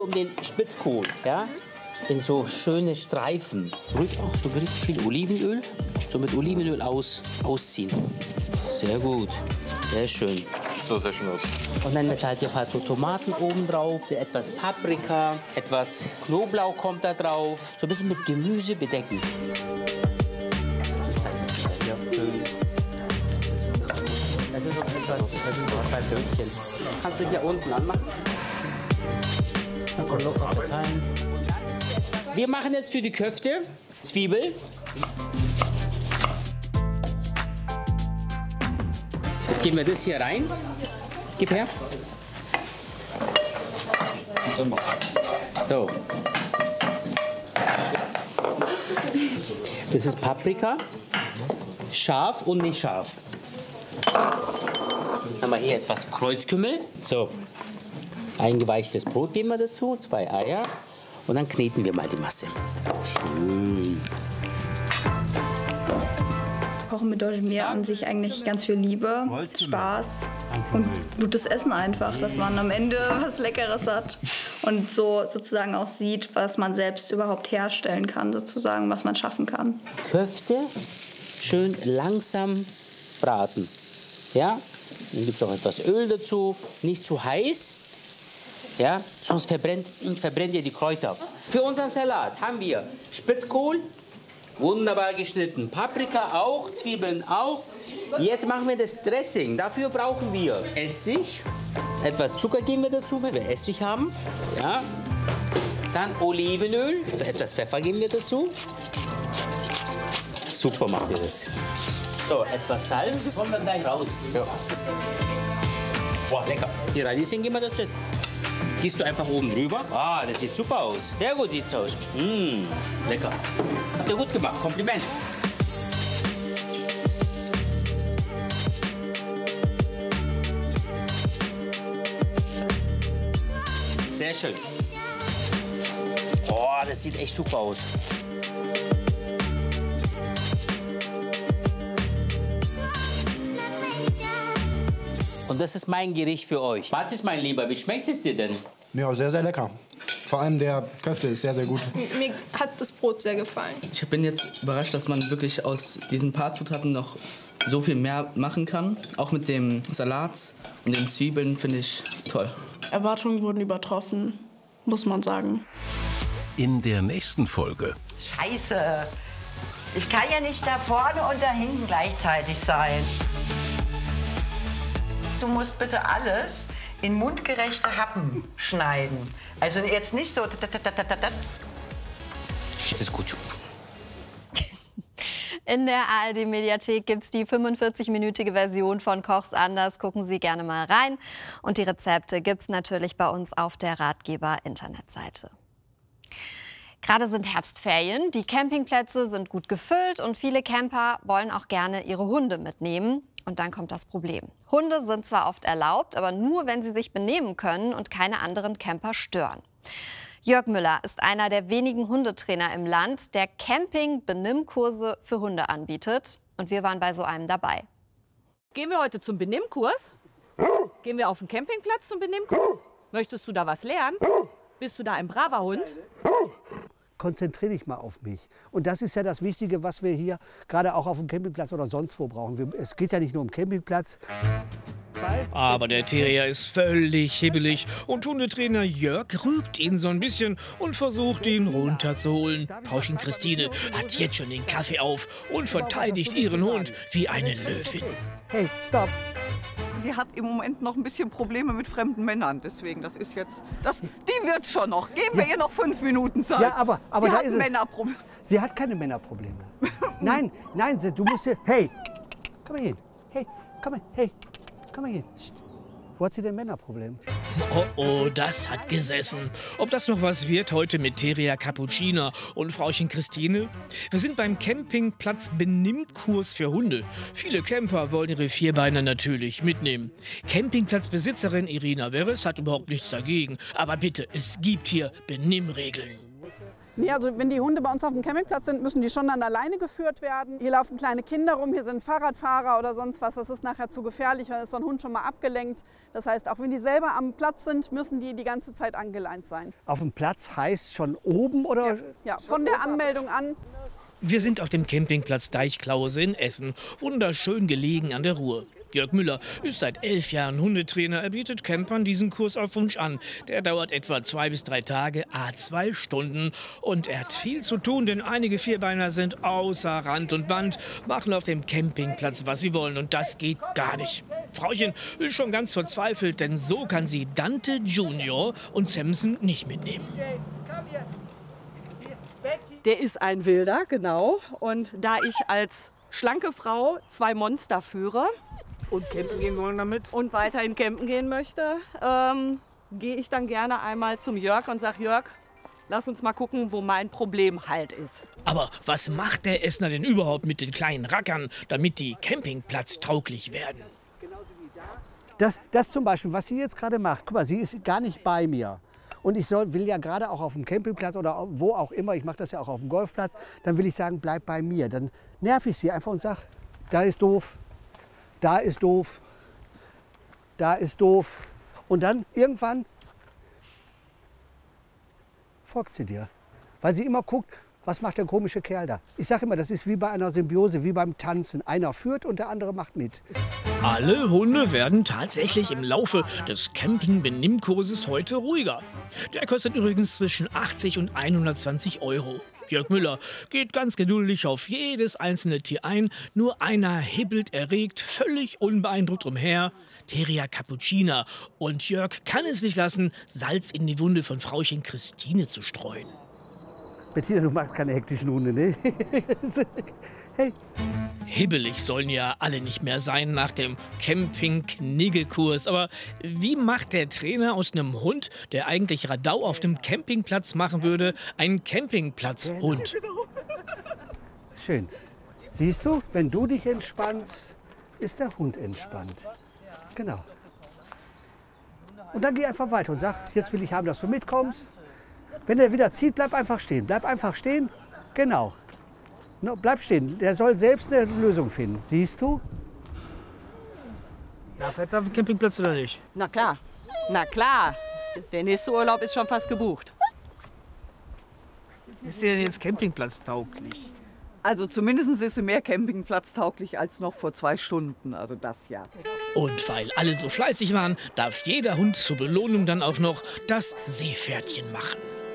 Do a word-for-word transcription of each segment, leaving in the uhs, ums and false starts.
Um den Spitzkohl, ja, in so schöne Streifen. Ruhig auch so richtig viel Olivenöl. So mit Olivenöl aus, ausziehen. Sehr gut, sehr schön. So sehr schön aus. Und dann halt ein paar Tomaten oben drauf, etwas Paprika, etwas Knoblauch kommt da drauf. So ein bisschen mit Gemüse bedecken. Das ist auch etwas, das sind so zwei Brötchen. Kannst du hier unten anmachen? Einfach locker verteilen. Wir machen jetzt für die Köfte Zwiebel. Jetzt geben wir das hier rein. Gib her. So. Das ist Paprika. Scharf und nicht scharf. Dann haben wir hier etwas Kreuzkümmel. So. Eingeweichtes Brot geben wir dazu, zwei Eier. Und dann kneten wir mal die Masse. Schön. Kochen bedeutet mir an sich eigentlich ganz viel Liebe, Spaß und gutes Essen einfach, dass man am Ende was Leckeres hat und so sozusagen auch sieht, was man selbst überhaupt herstellen kann, sozusagen, was man schaffen kann. Köfte schön langsam braten. Ja? Dann gibt es auch etwas Öl dazu, nicht zu heiß. Ja, sonst verbrennt, verbrennt ihr die Kräuter. Für unseren Salat haben wir Spitzkohl, wunderbar geschnitten, Paprika auch, Zwiebeln auch. Jetzt machen wir das Dressing. Dafür brauchen wir Essig, etwas Zucker geben wir dazu, weil wir Essig haben. Ja. Dann Olivenöl, etwas Pfeffer geben wir dazu. Super macht ihr das. So, etwas Salz, kommen wir gleich raus. Ja. Boah, lecker. Die Radieschen geben wir dazu. Gehst du einfach oben drüber. Ah, das sieht super aus. Sehr gut sieht's aus. Mmh, lecker. Habt ihr gut gemacht. Kompliment. Sehr schön. Oh, das sieht echt super aus. Und das ist mein Gericht für euch. Mathis, mein Lieber, wie schmeckt es dir denn? Ja, sehr, sehr lecker. Vor allem der Köfte ist sehr, sehr gut. Mir hat das Brot sehr gefallen. Ich bin jetzt überrascht, dass man wirklich aus diesen paar Zutaten noch so viel mehr machen kann. Auch mit dem Salat und den Zwiebeln finde ich toll. Erwartungen wurden übertroffen, muss man sagen. In der nächsten Folge. Scheiße. Ich kann ja nicht da vorne und da hinten gleichzeitig sein. Du musst bitte alles in mundgerechte Happen schneiden. Also jetzt nicht so. Das ist gut. In der A R D-Mediathek gibt es die fünfundvierzig-minütige Version von Koch's anders. Gucken Sie gerne mal rein. Und die Rezepte gibt es natürlich bei uns auf der Ratgeber-Internetseite. Gerade sind Herbstferien, die Campingplätze sind gut gefüllt und viele Camper wollen auch gerne ihre Hunde mitnehmen. Und dann kommt das Problem. Hunde sind zwar oft erlaubt, aber nur, wenn sie sich benehmen können und keine anderen Camper stören. Jörg Müller ist einer der wenigen Hundetrainer im Land, der Camping-Benimmkurse für Hunde anbietet. Und wir waren bei so einem dabei. Gehen wir heute zum Benimmkurs? Gehen wir auf den Campingplatz zum Benimmkurs? Möchtest du da was lernen? Bist du da ein braver Hund? Konzentriere dich mal auf mich. Und das ist ja das Wichtige, was wir hier gerade auch auf dem Campingplatz oder sonst wo brauchen. Wir, es geht ja nicht nur um Campingplatz. Aber der Terrier ist völlig hibbelig und Hundetrainer Jörg rügt ihn so ein bisschen und versucht, ihn runterzuholen. Frauchen Christine hat jetzt schon den Kaffee auf und verteidigt ihren Hund wie eine Löwin. Hey, stopp! Sie hat im Moment noch ein bisschen Probleme mit fremden Männern. Deswegen, das ist jetzt, das, die wird schon noch. Geben wir ja. ihr noch fünf Minuten Zeit. Ja, aber, aber Sie da hat ist Männerprobleme. Sie hat keine Männerprobleme. Nein, nein, du musst hier, hey, komm mal hin. Hey, komm mal, hey, komm mal hin. Psst. Wo hat sie denn Männerproblem? Oh, oh, das hat gesessen. Ob das noch was wird heute mit Terrier Cappuccina und Frauchen Christine? Wir sind beim Campingplatz Benimmkurs für Hunde. Viele Camper wollen ihre Vierbeiner natürlich mitnehmen. Campingplatzbesitzerin Irina Veres hat überhaupt nichts dagegen. Aber bitte, es gibt hier Benimmregeln. Nee, also wenn die Hunde bei uns auf dem Campingplatz sind, müssen die schon an der Leine geführt werden. Hier laufen kleine Kinder rum, hier sind Fahrradfahrer oder sonst was. Das ist nachher zu gefährlich, dann ist so ein Hund schon mal abgelenkt. Das heißt, auch wenn die selber am Platz sind, müssen die die ganze Zeit angeleint sein. Auf dem Platz heißt schon oben oder? Ja, ja, von der Anmeldung an. Wir sind auf dem Campingplatz Deichklause in Essen, wunderschön gelegen an der Ruhr. Jörg Müller ist seit elf Jahren Hundetrainer. Er bietet Campern diesen Kurs auf Wunsch an. Der dauert etwa zwei bis drei Tage, à zwei Stunden. Und er hat viel zu tun, denn einige Vierbeiner sind außer Rand und Band, machen auf dem Campingplatz, was sie wollen. Und das geht gar nicht. Frauchen ist schon ganz verzweifelt, denn so kann sie Dante Junior und Samson nicht mitnehmen. Der ist ein Wilder, genau. Und da ich als schlanke Frau zwei Monster führe und campen gehen wollen damit und weiterhin campen gehen möchte, ähm, gehe ich dann gerne einmal zum Jörg und sage, Jörg, lass uns mal gucken, wo mein Problem halt ist. Aber was macht der Essener denn überhaupt mit den kleinen Rackern, damit die campingplatztauglich werden? Das, das zum Beispiel, was sie jetzt gerade macht, guck mal, sie ist gar nicht bei mir. Und ich soll, will ja gerade auch auf dem Campingplatz oder wo auch immer, ich mache das ja auch auf dem Golfplatz, dann will ich sagen, bleib bei mir. Dann nerv ich sie einfach und sage, da ist doof, da ist doof, da ist doof. Und dann irgendwann folgt sie dir, weil sie immer guckt, was macht der komische Kerl da. Ich sage immer, das ist wie bei einer Symbiose, wie beim Tanzen. Einer führt und der andere macht mit. Alle Hunde werden tatsächlich im Laufe des Campen-Benimmkurses heute ruhiger. Der kostet übrigens zwischen achtzig und hundertzwanzig Euro. Jörg Müller geht ganz geduldig auf jedes einzelne Tier ein. Nur einer hibbelt erregt, völlig unbeeindruckt umher. Terrier Cappuccina. Und Jörg kann es nicht lassen, Salz in die Wunde von Frauchen Christine zu streuen. Bettina, du magst keine hektischen Hunde, ne? Hey. Hibbelig sollen ja alle nicht mehr sein nach dem Camping-Knigge-Kurs. Aber wie macht der Trainer aus einem Hund, der eigentlich Radau auf dem Campingplatz machen würde, einen Campingplatzhund? Schön. Siehst du, wenn du dich entspannst, ist der Hund entspannt. Genau. Und dann geh einfach weiter und sag, jetzt will ich haben, dass du mitkommst. Wenn er wieder zieht, bleib einfach stehen. Bleib einfach stehen. Genau. No, bleib stehen. Der soll selbst eine Lösung finden. Siehst du? Darf er jetzt auf dem Campingplatz oder nicht? Na klar, na klar. Der nächste Urlaub ist schon fast gebucht. Ist sie denn jetzt campingplatztauglich? Also zumindest ist sie mehr campingplatztauglich als noch vor zwei Stunden. Also das ja. Und weil alle so fleißig waren, darf jeder Hund zur Belohnung dann auch noch das Seepferdchen machen.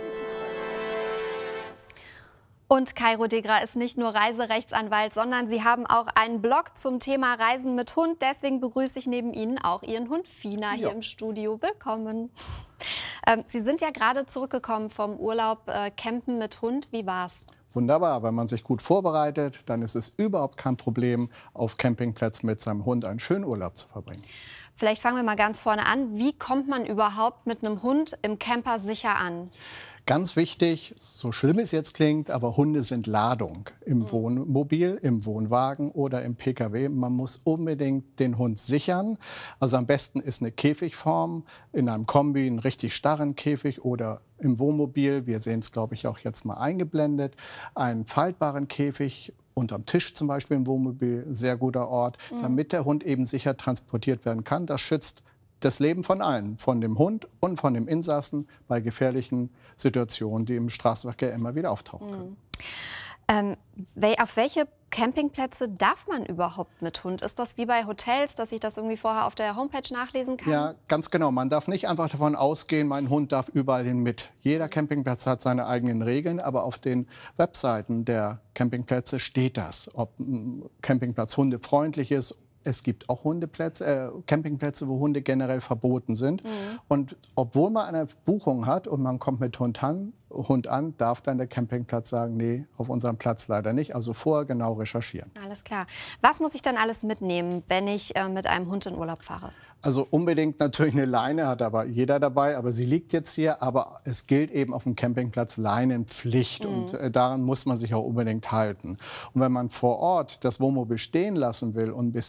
Und Kairo Degra ist nicht nur Reiserechtsanwalt, sondern Sie haben auch einen Blog zum Thema Reisen mit Hund. Deswegen begrüße ich neben Ihnen auch Ihren Hund Fina hier ja. im Studio. Willkommen. Ähm, Sie sind ja gerade zurückgekommen vom Urlaub äh, Campen mit Hund. Wie war's? Wunderbar, wenn man sich gut vorbereitet, dann ist es überhaupt kein Problem, auf Campingplätzen mit seinem Hund einen schönen Urlaub zu verbringen. Vielleicht fangen wir mal ganz vorne an. Wie kommt man überhaupt mit einem Hund im Camper sicher an? Ganz wichtig, so schlimm es jetzt klingt, aber Hunde sind Ladung im Wohnmobil, im Wohnwagen oder im P K W. Man muss unbedingt den Hund sichern. Also am besten ist eine Käfigform, in einem Kombi einen richtig starren Käfig oder im Wohnmobil, wir sehen es glaube ich auch jetzt mal eingeblendet, einen faltbaren Käfig. Unterm Tisch zum Beispiel im Wohnmobil, sehr guter Ort, mhm. damit der Hund eben sicher transportiert werden kann. Das schützt das Leben von allen, von dem Hund und von dem Insassen bei gefährlichen Situationen, die im Straßenverkehr immer wieder auftauchen können. Ähm, auf welche Campingplätze darf man überhaupt mit Hund? Ist das wie bei Hotels, dass ich das irgendwie vorher auf der Homepage nachlesen kann? Ja, ganz genau. Man darf nicht einfach davon ausgehen, mein Hund darf überall hin mit. Jeder Campingplatz hat seine eigenen Regeln, aber auf den Webseiten der Campingplätze steht das, ob ein Campingplatz hundefreundlich ist. Es gibt auch Hundeplätze, äh, Campingplätze, wo Hunde generell verboten sind. Mhm. Und obwohl man eine Buchung hat und man kommt mit Hund an, Hund an, darf dann der Campingplatz sagen, nee, auf unserem Platz leider nicht. Also vorher genau recherchieren. Alles klar. Was muss ich dann alles mitnehmen, wenn ich äh, mit einem Hund in Urlaub fahre? Also unbedingt natürlich eine Leine, hat aber jeder dabei. Aber sie liegt jetzt hier. Aber es gilt eben auf dem Campingplatz Leinenpflicht. Mhm. Und äh, daran muss man sich auch unbedingt halten. Und wenn man vor Ort das Wohnmobil stehen lassen will und ein bisschen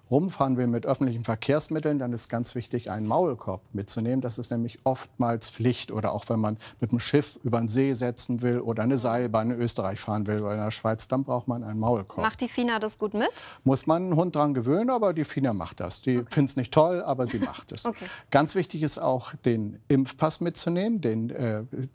rumfahren will mit öffentlichen Verkehrsmitteln, dann ist ganz wichtig, einen Maulkorb mitzunehmen. Das ist nämlich oftmals Pflicht. Oder auch wenn man mit dem Schiff über den See setzen will oder eine Seilbahn in Österreich fahren will oder in der Schweiz, dann braucht man einen Maulkorb. Macht die Fina das gut mit? Muss man einen Hund dran gewöhnen, aber die Fina macht das. Die okay. findet es nicht toll, aber sie macht es. Okay. Ganz wichtig ist auch, den Impfpass mitzunehmen. Den, äh,